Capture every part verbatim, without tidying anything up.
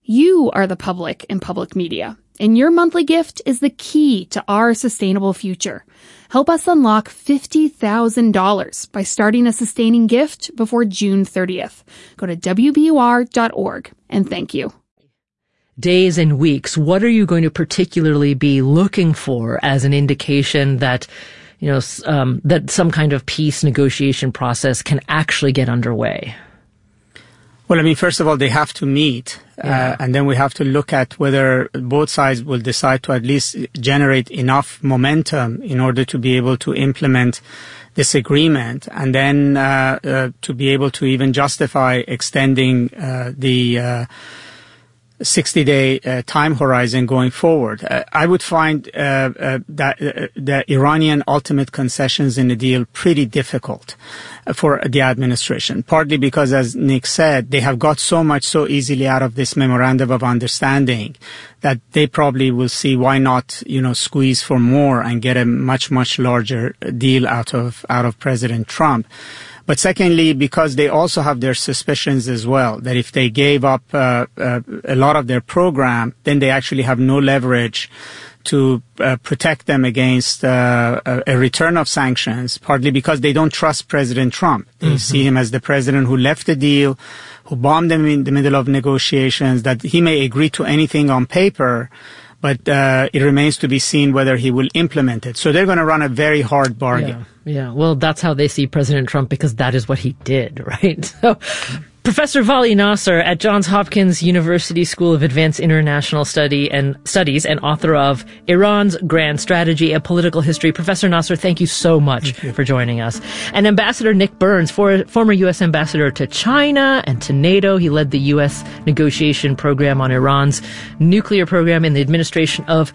You are the public in public media, and your monthly gift is the key to our sustainable future. Help us unlock fifty thousand dollars by starting a sustaining gift before June thirtieth. Go to W B U R dot org, and thank you. Days and weeks, what are you going to particularly be looking for as an indication that, you know, um, that some kind of peace negotiation process can actually get underway? Well, I mean, first of all, they have to meet, yeah. uh, and then we have to look at whether both sides will decide to at least generate enough momentum in order to be able to implement this agreement, and then uh, uh, to be able to even justify extending uh, the uh, sixty-day uh, time horizon going forward. Uh, I would find uh, uh, that uh, the Iranian ultimate concessions in the deal pretty difficult uh, for the administration, partly because, as Nick said, they have got so much so easily out of this memorandum of understanding that they probably will see why not, you know, squeeze for more and get a much, much larger deal out of out of President Trump. But secondly, because they also have their suspicions as well, that if they gave up uh, uh, a lot of their program, then they actually have no leverage to uh, protect them against uh, a, a return of sanctions, partly because they don't trust President Trump. They mm-hmm. see him as the president who left the deal, who bombed them in the middle of negotiations, that he may agree to anything on paper, but uh, it remains to be seen whether he will implement it. So they're going to run a very hard bargain. Yeah. Yeah, well, that's how they see President Trump, because that is what he did, right? So, Professor Vali Nasr at Johns Hopkins University School of Advanced International Study and Studies and author of Iran's Grand Strategy, A Political History. Professor Nasr, thank you so much for joining us. And Ambassador Nick Burns, for, former U S ambassador to China and to NATO. He led the U S negotiation program on Iran's nuclear program in the administration of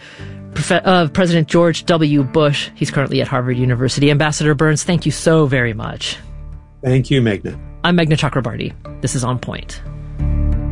of President George W. Bush. He's currently at Harvard University. Ambassador Burns, thank you so very much. Thank you, Meghna. I'm Meghna Chakrabarty. This is On Point.